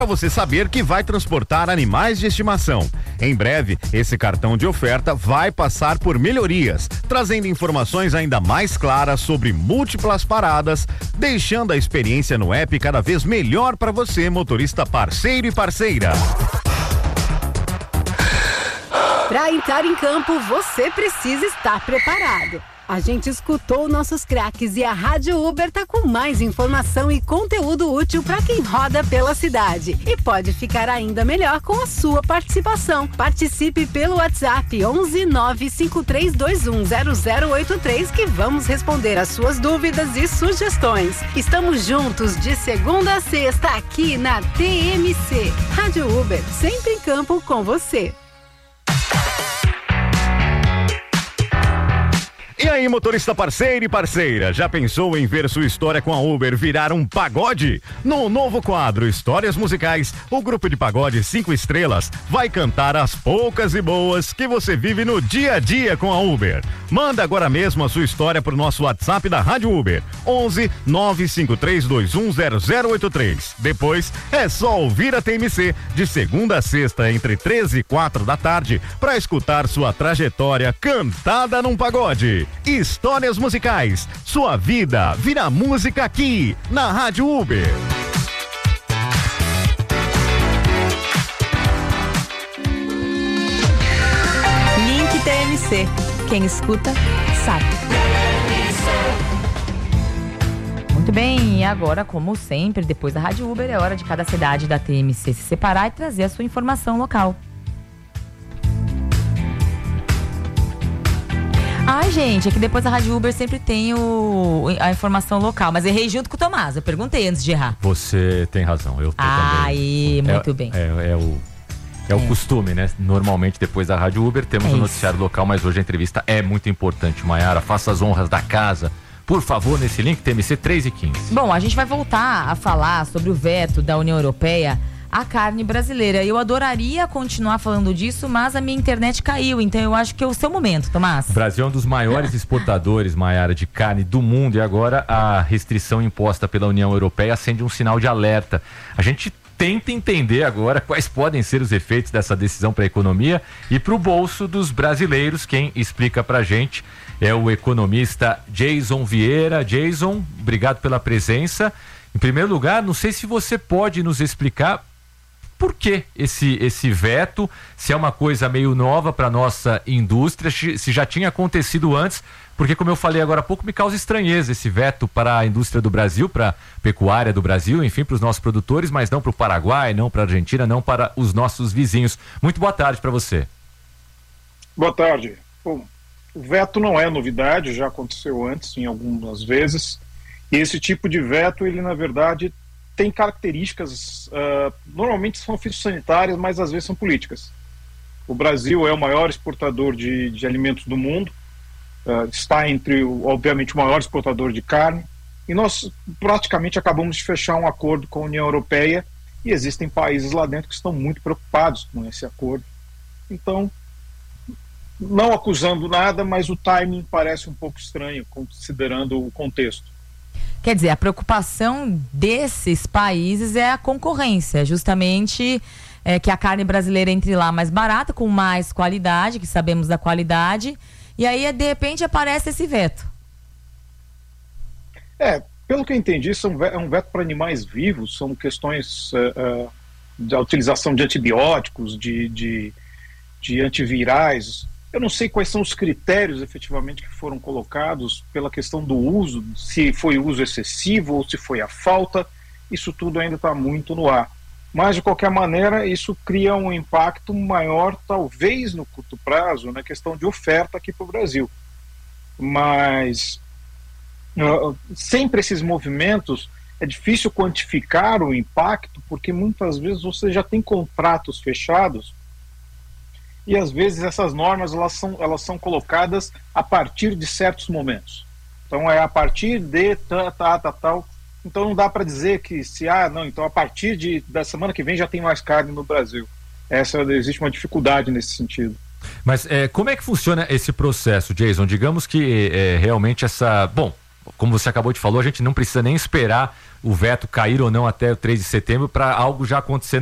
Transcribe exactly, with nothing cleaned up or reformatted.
para você saber que vai transportar animais de estimação. Em breve, esse cartão de oferta vai passar por melhorias, trazendo informações ainda mais claras sobre múltiplas paradas, deixando a experiência no app cada vez melhor para você, motorista parceiro e parceira. Para entrar em campo, você precisa estar preparado. A gente escutou nossos craques e a Rádio Uber tá com mais informação e conteúdo útil para quem roda pela cidade. E pode ficar ainda melhor com a sua participação. Participe pelo WhatsApp onze nove cinco três dois um zero zero oito três que vamos responder as suas dúvidas e sugestões. Estamos juntos de segunda a sexta aqui na T M C. Rádio Uber, sempre em campo com você. E aí, motorista parceiro e parceira, já pensou em ver sua história com a Uber virar um pagode? No novo quadro Histórias Musicais, o grupo de pagode cinco estrelas vai cantar as poucas e boas que você vive no dia a dia com a Uber. Manda agora mesmo a sua história pro nosso WhatsApp da Rádio Uber, onze nove cinco três dois um zero zero oito três. Depois é só ouvir a T M C de segunda a sexta entre treze e quatro da tarde para escutar sua trajetória cantada num pagode. Histórias Musicais, sua vida vira música aqui na Rádio Uber. Link T M C, quem escuta sabe. Muito bem, e agora, como sempre, depois da Rádio Uber, é hora de cada cidade da T M C se separar e trazer a sua informação local. Ai, gente, é que depois da Rádio Uber sempre tem o, a informação local, mas errei junto com o Tomás, eu perguntei antes de errar. Você tem razão, eu, eu Ai, também. muito é, bem. É, é, o, é, é o costume, né? Normalmente depois da Rádio Uber temos o é um noticiário local, mas hoje a entrevista é muito importante. Maiara, faça as honras da casa, por favor, nesse link T M C três e quinze. Bom, a gente vai voltar a falar sobre o veto da União Europeia a carne brasileira. Eu adoraria continuar falando disso, mas a minha internet caiu, então eu acho que é o seu momento, Tomás. O Brasil é um dos maiores exportadores, Maiara, de carne do mundo, e agora a restrição imposta pela União Europeia acende um sinal de alerta. A gente tenta entender agora quais podem ser os efeitos dessa decisão para a economia e para o bolso dos brasileiros. Quem explica pra gente é o economista Jason Vieira. Jason, obrigado pela presença. Em primeiro lugar, não sei se você pode nos explicar por que esse, esse veto, se é uma coisa meio nova para nossa indústria, se já tinha acontecido antes, porque, como eu falei agora há pouco, me causa estranheza esse veto para a indústria do Brasil, para a pecuária do Brasil, enfim, para os nossos produtores, mas não para o Paraguai, não para a Argentina, não para os nossos vizinhos. Muito boa tarde para você. Boa tarde. Bom, o veto não é novidade, já aconteceu antes, em algumas vezes, e esse tipo de veto, ele, na verdade, tem características, uh, normalmente são fitossanitárias, mas às vezes são políticas. O Brasil é o maior exportador de, de alimentos do mundo, uh, está entre, o, obviamente, o maior exportador de carne, e nós praticamente acabamos de fechar um acordo com a União Europeia, e existem países lá dentro que estão muito preocupados com esse acordo. Então, não acusando nada, mas o timing parece um pouco estranho, considerando o contexto. Quer dizer, a preocupação desses países é a concorrência, justamente é, que a carne brasileira entre lá mais barata, com mais qualidade, que sabemos da qualidade, e aí de repente aparece esse veto. É, pelo que eu entendi, são, é um veto para animais vivos, são questões uh, uh, da utilização de antibióticos, de, de, de antivirais. Eu não sei quais são os critérios efetivamente que foram colocados pela questão do uso, se foi uso excessivo ou se foi a falta, isso tudo ainda está muito no ar. Mas, de qualquer maneira, isso cria um impacto maior, talvez no curto prazo, na questão de oferta aqui para o Brasil. Mas, uh, sempre esses movimentos, é difícil quantificar o impacto, porque muitas vezes você já tem contratos fechados, e às vezes essas normas elas são, elas são colocadas a partir de certos momentos. Então é a partir de tal, tal, tal, tal. Então não dá para dizer que se, ah, não, então a partir de, da semana que vem já tem mais carne no Brasil. Essa, existe uma dificuldade nesse sentido. Mas é, como é que funciona esse processo, Jason? Digamos que é, realmente essa... Bom, como você acabou de falar, a gente não precisa nem esperar o veto cair ou não até o três de setembro para algo já acontecer